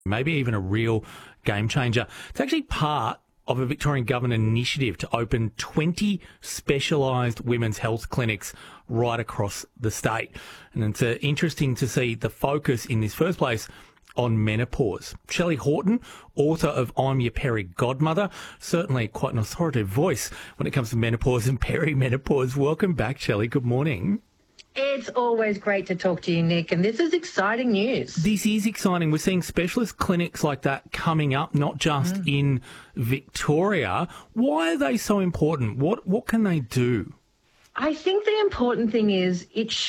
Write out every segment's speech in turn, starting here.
maybe even a real game changer. It's actually part of a Victorian government initiative to open 20 specialised women's health clinics right across the state. And it's interesting to see the focus in this first place on menopause. Shelley Horton, author of I'm Your Peri Godmother, certainly quite an authoritative voice when it comes to menopause and perimenopause. Welcome back, Shelley. Good morning. It's always great to talk to you, Nick, and this is exciting news. This is exciting. We're seeing specialist clinics like that coming up, not just in Victoria. Why are they so important? What can they do? I think the important thing is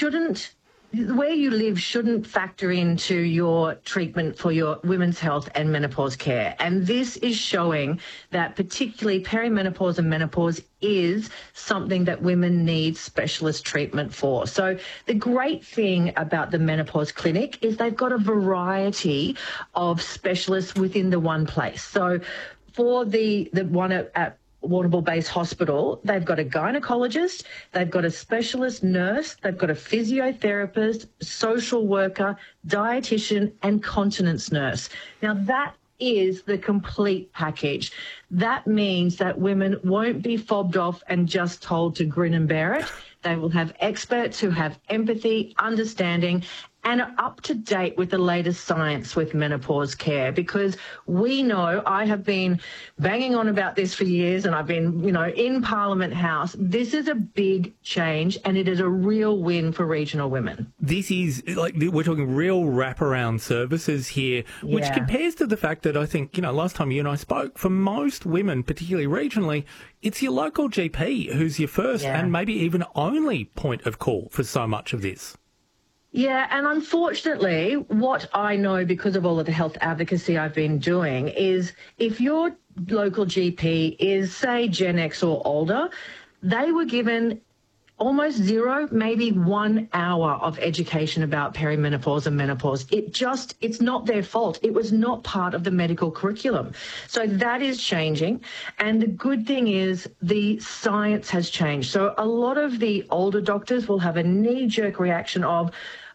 where you live shouldn't factor into your treatment for your women's health and menopause care. And this is showing that particularly perimenopause and menopause is something that women need specialist treatment for. So the great thing about the menopause clinic is they've got a variety of specialists within the one place. So for the one at Warrnambool Base Hospital, they've got a gynecologist, they've got a specialist nurse, they've got a physiotherapist, social worker, dietitian and continence nurse. Now that is the complete package. That means that women won't be fobbed off and just told to grin and bear it. They will have experts who have empathy, understanding, and are up to date with the latest science with menopause care, because we know, I have been banging on about this for years and I've been, in Parliament House. This is a big change and it is a real win for regional women. This is, we're talking real wraparound services here, which compares to the fact that I think, last time you and I spoke, for most women, particularly regionally, it's your local GP who's your first and maybe even only point of call for so much of this. Yeah, and unfortunately, what I know because of all of the health advocacy I've been doing is if your local GP is, say, Gen X or older, they were given almost zero, maybe 1 hour of education about perimenopause and menopause. It's not their fault. It was not part of the medical curriculum. So that is changing. And the good thing is the science has changed. So a lot of the older doctors will have a knee-jerk reaction of,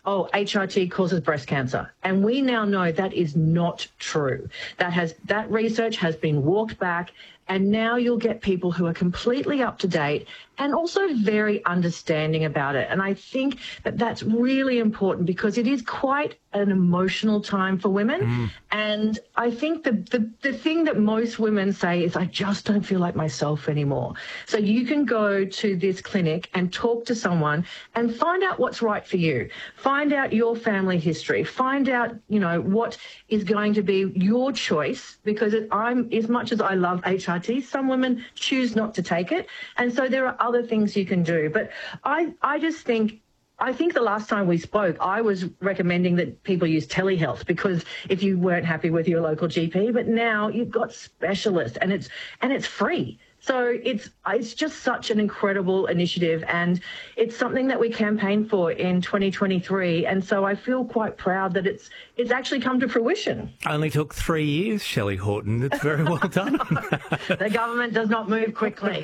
HRT causes breast cancer. And we now know that is not true. That research has been walked back, and now you'll get people who are completely up to date and also very understanding about it. And I think that that's really important because it is quite an emotional time for women. And I think the thing that most women say is, I just don't feel like myself anymore. So you can go to this clinic and talk to someone and find out what's right for you. Find out your family history. Find out, what is going to be your choice, because as much as I love HRT, some women choose not to take it. And so there are other things you can do. But I think the last time we spoke, I was recommending that people use telehealth because if you weren't happy with your local GP, but now you've got specialists and it's free. So it's just such an incredible initiative, and it's something that we campaigned for in 2023. And so I feel quite proud that it's actually come to fruition. Only took 3 years, Shelley Horton. It's very well done. The government does not move quickly.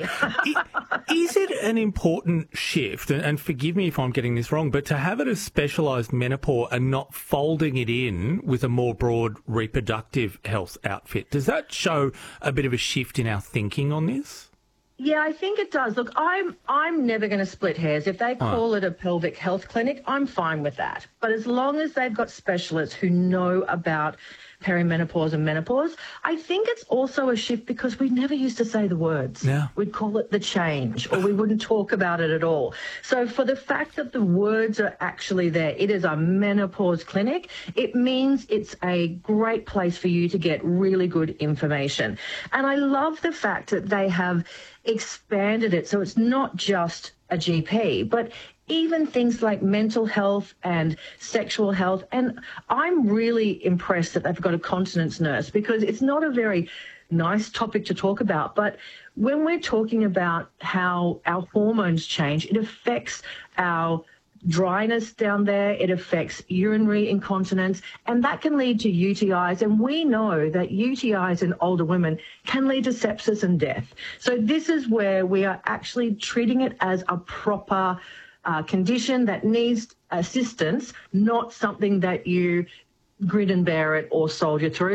Is it an important shift, and forgive me if I'm getting this wrong, but to have it as specialised menopause and not folding it in with a more broad reproductive health outfit, does that show a bit of a shift in our thinking on this? Yeah, I think it does. Look, I'm never going to split hairs. If they call it a pelvic health clinic, I'm fine with that. But as long as they've got specialists who know about perimenopause and menopause, I think it's also a shift because we never used to say the words. Yeah. We'd call it the change, or we wouldn't talk about it at all. So for the fact that the words are actually there, it is a menopause clinic, it means it's a great place for you to get really good information. And I love the fact that they have expanded it so it's not just a GP, but even things like mental health and sexual health. And I'm really impressed that they've got a continence nurse, because it's not a very nice topic to talk about. But when we're talking about how our hormones change, it affects our dryness down there, it affects urinary incontinence, and that can lead to UTIs. And we know that UTIs in older women can lead to sepsis and death. So this is where we are actually treating it as a proper condition that needs assistance, not something that you grin and bear it or soldier through.